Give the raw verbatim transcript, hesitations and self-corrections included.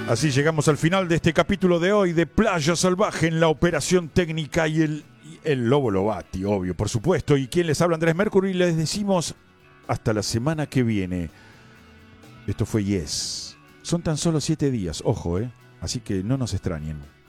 Así llegamos al final de este capítulo de hoy de Playa Salvaje en la operación técnica y el, el Lobo Lobati, obvio, por supuesto. Y quien les habla, Andrés Mercury, y les decimos hasta la semana que viene. Esto fue Yes. Son tan solo siete días, ojo, ¿eh? Así que no nos extrañen.